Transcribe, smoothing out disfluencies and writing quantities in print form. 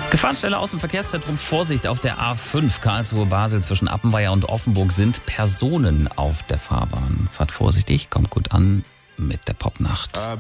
Gefahrenstelle aus dem Verkehrszentrum. Vorsicht auf der A5 Karlsruhe-Basel zwischen Appenweier und Offenburg sind Personen auf der Fahrbahn. Fahrt vorsichtig, kommt gut an mit der Popnacht.